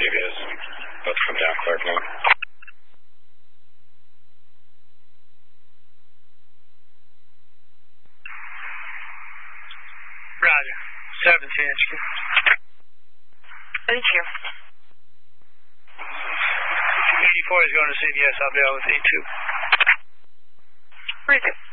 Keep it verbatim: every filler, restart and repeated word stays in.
C B S. Both come down, Clark now. Roger. seventeen H Q. Thank you. eighty-four is going to C B S. I'll be out with eight two. Very good.